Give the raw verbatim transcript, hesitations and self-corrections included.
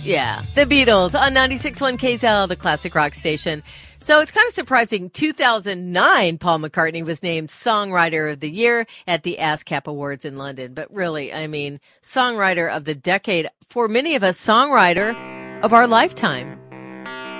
Yeah, the Beatles on ninety-six point one K S L, the classic rock station. So it's kind of surprising. two thousand nine, Paul McCartney was named Songwriter of the Year at the ASCAP Awards in London. But really, I mean, Songwriter of the Decade, for many of us, Songwriter of our lifetime.